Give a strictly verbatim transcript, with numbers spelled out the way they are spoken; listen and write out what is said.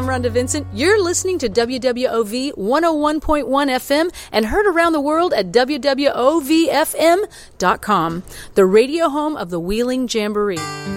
I'm Rhonda Vincent. You're listening to W W O V one oh one point one F M and heard around the world at W W O V F M dot com, the radio home of the Wheeling Jamboree.